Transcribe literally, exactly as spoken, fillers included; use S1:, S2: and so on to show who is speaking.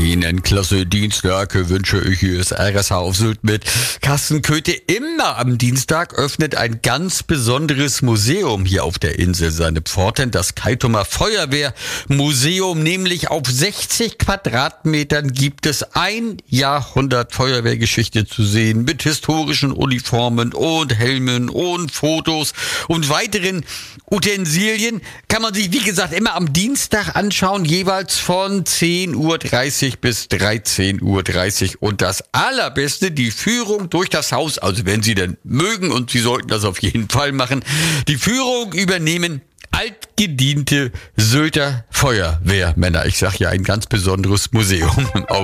S1: Einen klasse Dienstag wünsche ich. Hier ist R S H auf Sylt mit Carsten Köthe. Immer am Dienstag öffnet ein ganz besonderes Museum hier auf der Insel seine Pforten. Das Kaitumer Feuerwehrmuseum, nämlich auf sechzig Quadratmetern gibt es ein Jahrhundert Feuerwehrgeschichte zu sehen mit historischen Uniformen und Helmen und Fotos und weiteren Utensilien. Kann man sich, wie gesagt, immer am Dienstag anschauen, jeweils von zehn Uhr dreißig bis dreizehn Uhr dreißig. Und das Allerbeste, die Führung durch das Haus, also wenn Sie denn mögen, und Sie sollten das auf jeden Fall machen, die Führung übernehmen altgediente Sylter Feuerwehrmänner. Ich sag ja, ein ganz besonderes Museum.